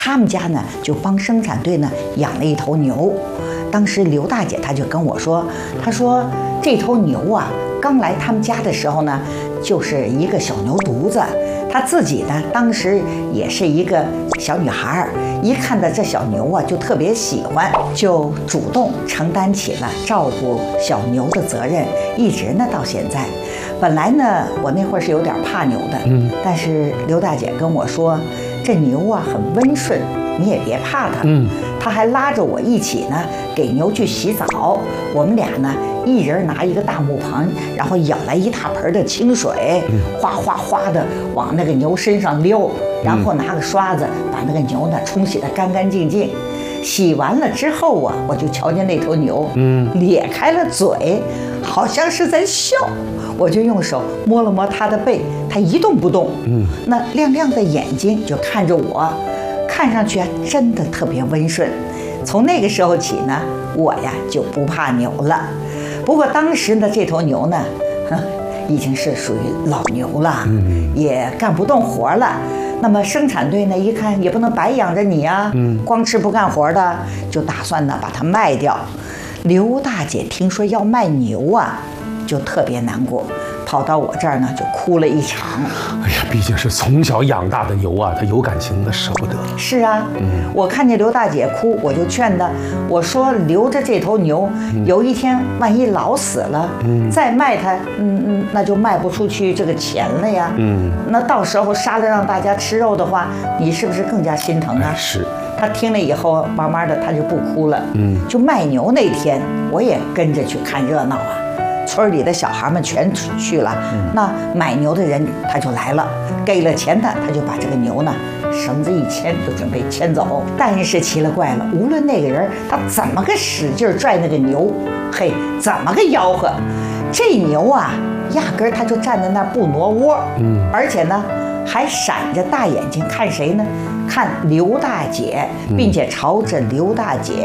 他们家呢就帮生产队呢养了一头牛。当时刘大姐她就跟我说，她说这头牛啊刚来他们家的时候呢，就是一个小牛犊子。她自己呢当时也是一个小女孩，一看到这小牛啊就特别喜欢，就主动承担起了照顾小牛的责任，一直呢到现在。本来呢我那会儿是有点怕牛的，但是刘大姐跟我说，这牛啊很温顺，你也别怕它。她还拉着我一起呢给牛去洗澡，我们俩呢一人拿一个大木盆，然后舀来一大盆的清水，哗哗哗的往那个牛身上溜，然后拿个刷子把那个牛呢冲洗得干干净净。洗完了之后啊，我就瞧见那头牛，咧开了嘴，好像是在笑。我就用手摸了摸它的背，它一动不动，那亮亮的眼睛就看着我，看上去啊真的特别温顺。从那个时候起呢，我呀就不怕牛了。不过当时呢，这头牛呢，已经是属于老牛了，也干不动活了。那么生产队呢，一看也不能白养着你啊，光吃不干活的，就打算呢把它卖掉。刘大姐听说要卖牛啊，就特别难过，跑到我这儿呢就哭了一场。 哎呀，毕竟是从小养大的牛啊，它有感情的，舍不得。 是啊，我看见刘大姐哭，我就劝她，我说留着这头牛，有一天万一老死了，再卖它，那就卖不出去这个钱了呀。那到时候杀了让大家吃肉的话，你是不是更加心疼啊？ 是。 他听了以后，慢慢的他就不哭了。就卖牛那天，我也跟着去看热闹啊。村里的小孩们全去了，那买牛的人他就来了，给了钱的他就把这个牛呢绳子一牵，就准备牵走。但是奇了怪了，无论那个人他怎么个使劲拽那个牛，嘿，怎么个吆喝，这牛啊压根儿他就站在那儿不挪窝，而且呢还闪着大眼睛看谁呢？看刘大姐，并且朝着刘大姐，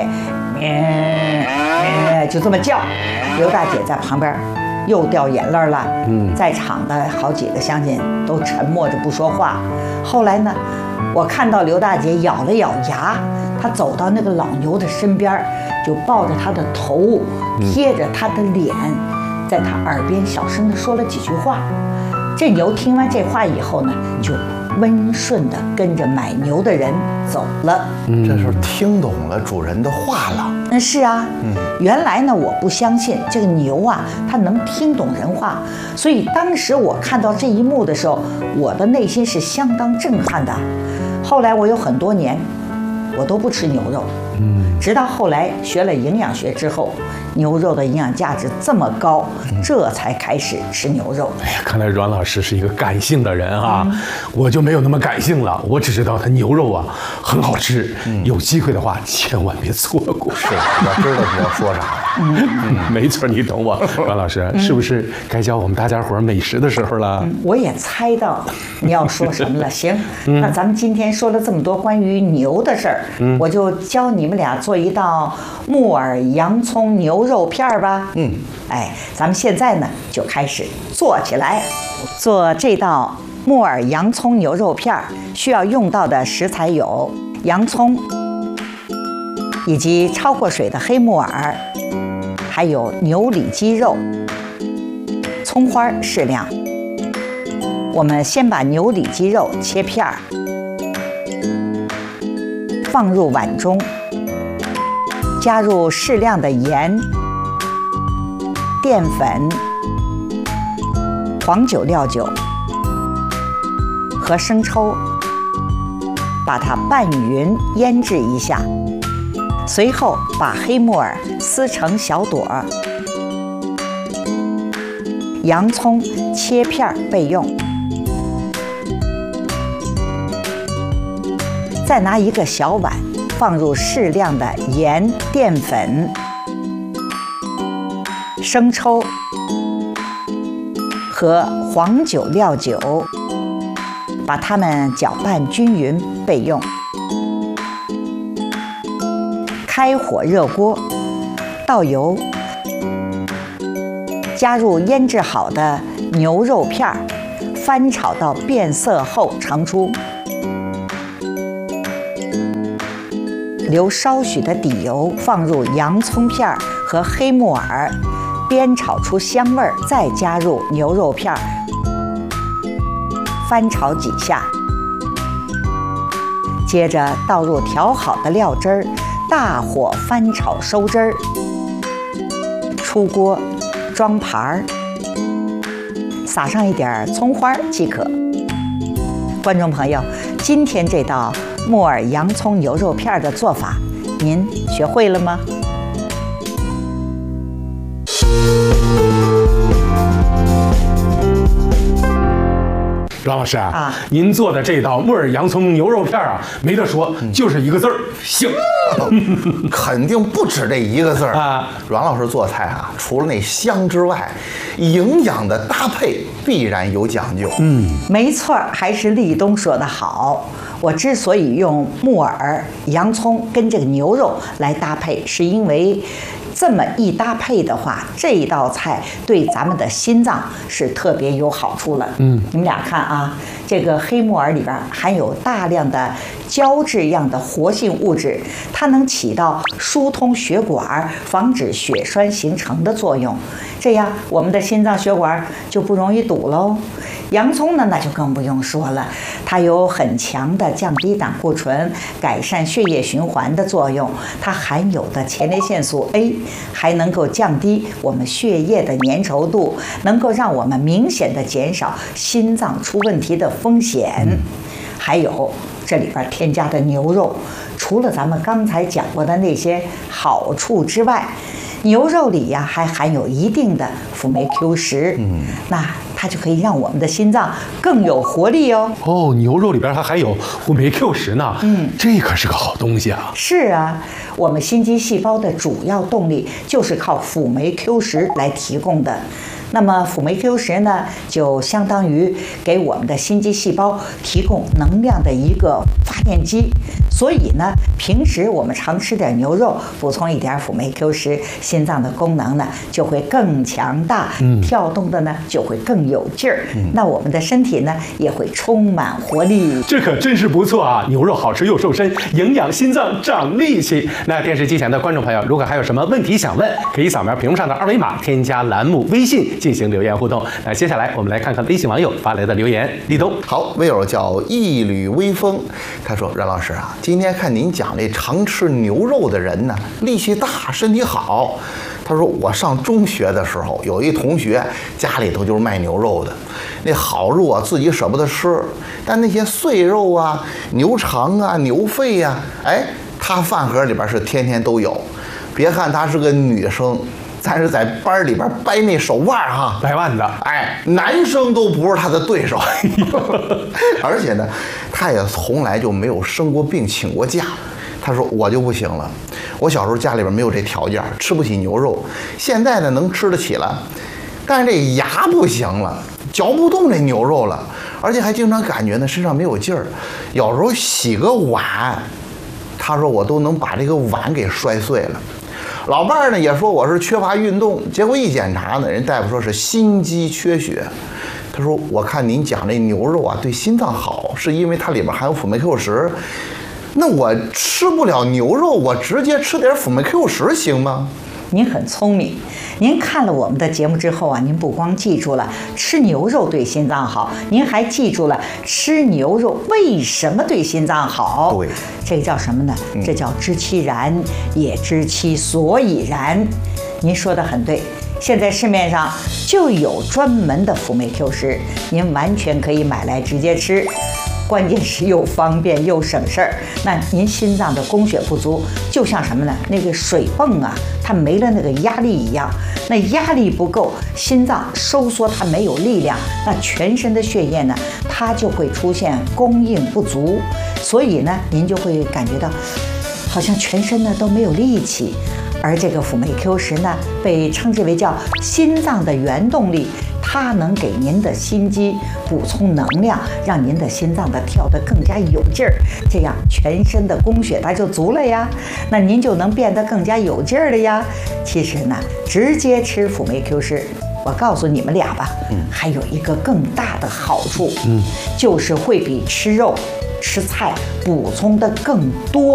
就这么叫。刘大姐在旁边又掉眼泪了。在场的好几个乡亲都沉默着不说话。后来呢，我看到刘大姐咬了咬牙，她走到那个老牛的身边，就抱着他的头，贴着他的脸，在他耳边小声地说了几句话。这牛听完这话以后呢，就温顺地跟着买牛的人走了。 这是听懂了主人的话了。 是啊，原来呢我不相信这个牛啊，它能听懂人话，所以当时我看到这一幕的时候，我的内心是相当震撼的。后来我有很多年，我都不吃牛肉。直到后来学了营养学之后，牛肉的营养价值这么高，这才开始吃牛肉。 哎呀，看来阮老师是一个感性的人啊，我就没有那么感性了。我只知道它牛肉啊很好吃，有机会的话千万别错过。 是，我知道你要说啥。 没错，你懂我。阮老师，是不是该教我们大家伙美食的时候了？ 我也猜到你要说什么了。行，那咱们今天说了这么多关于牛的事儿，我就教你们俩做一道木耳洋葱牛肉片儿吧。哎，咱们现在呢就开始做起来。做这道木耳洋葱牛肉片儿需要用到的食材有洋葱，以及焯过水的黑木耳，还有牛里脊肉，葱花适量。我们先把牛里脊肉切片儿，放入碗中，加入适量的盐、淀粉、黄酒、料酒和生抽，把它拌匀腌制一下。随后把黑木耳撕成小朵，洋葱切片备用。再拿一个小碗，放入适量的盐、淀粉、生抽和黄酒、料酒，把它们搅拌均匀备用。开火热锅，倒油，加入腌制好的牛肉片，翻炒到变色后盛出。 留少许的底油，放入洋葱片和黑木耳，煸炒出香味儿，再加入牛肉片，翻炒几下。接着倒入调好的料汁儿，大火翻炒收汁儿，出锅，装盘儿，撒上一点葱花即可。观众朋友，今天这道木耳洋葱牛肉片的做法，您学会了吗？ 阮老师啊，您做的这道木耳洋葱牛肉片啊，没得说，就是一个字儿香。 肯定不止这一个字儿啊！阮老师做菜啊，除了那香之外，营养的搭配必然有讲究。 没错，还是立冬说的好。我之所以用木耳、洋葱跟这个牛肉来搭配，是因为这么一搭配的话，这一道菜对咱们的心脏是特别有好处了。你们俩看啊，这个黑木耳里边含有大量的胶质一样的活性物质，它能起到疏通血管、防止血栓形成的作用，这样我们的心脏血管就不容易堵喽。洋葱呢，那就更不用说了，它有很强的降低胆固醇、改善血液循环的作用。它含有的前列腺素 A 还能够降低我们血液的粘稠度，能够让我们明显的减少心脏出问题的风险。还有这里边添加的牛肉，除了咱们刚才讲过的那些好处之外，牛肉里呀还含有一定的辅酶 Q10，那它就可以让我们的心脏更有活力哦。 哦，牛肉里边还含有辅酶 Q10呢，这可是个好东西啊。 是啊，我们心肌细胞的主要动力就是靠辅酶 Q10来提供的。那么辅酶 Q10呢，就相当于给我们的心肌细胞提供能量的一个发电机。所以呢，平时我们常吃点牛肉，补充一点辅酶 Q10，心脏的功能呢就会更强大，跳动的呢就会更有劲儿。那我们的身体呢也会充满活力。 这可真是不错啊！牛肉好吃又瘦身，营养心脏长力气。那电视机前的观众朋友，如果还有什么问题想问，可以扫描屏幕上的二维码，添加栏目微信进行留言互动。那接下来我们来看看微信网友发来的留言。立冬好，微友叫一缕微风，他说：“阮老师啊，今天看您讲这常吃牛肉的人呢，力气大，身体好。他说我上中学的时候，有一同学家里头就是卖牛肉的，那好肉啊自己舍不得吃，但那些碎肉啊、牛肠啊、牛肺呀，他饭盒里边是天天都有。别看她是个女生，咱是在班里边掰那手腕哈， 掰腕子， 男生都不是他的对手。而且呢，他也从来就没有生过病、请过假。他说我就不行了，我小时候家里边没有这条件，吃不起牛肉，现在呢能吃得起了，但是这牙不行了，嚼不动这牛肉了，而且还经常感觉呢身上没有劲儿，有时候洗个碗，他说我都能把这个碗给摔碎了。老伴儿呢也说我是缺乏运动，结果一检查呢，人大夫说是心肌缺血。他说我看您讲这牛肉啊对心脏好，是因为它里边含有辅酶 Q10。那我吃不了牛肉，我直接吃点辅酶 Q10行吗？ 您很聪明，您看了我们的节目之后啊，您不光记住了吃牛肉对心脏好，您还记住了吃牛肉为什么对心脏好。 对， 这个叫什么呢？这叫知其然，也知其所以然。您说的很对，现在市面上就有专门的辅酶 Q10，您完全可以买来直接吃。关键是又方便又省事儿。那您心脏的供血不足，就像什么呢？那个水泵啊，它没了那个压力一样。那压力不够，心脏收缩它没有力量，那全身的血液呢，它就会出现供应不足。所以呢，您就会感觉到，好像全身呢都没有力气。而这个辅酶 Q10呢，被称之为叫心脏的原动力。它能给您的心肌补充能量，让您的心脏的跳得更加有劲儿，这样全身的供血它就足了呀，那您就能变得更加有劲儿了呀。其实呢，直接吃辅酶 Q10，我告诉你们俩吧，还有一个更大的好处，就是会比吃肉、吃菜补充的更多。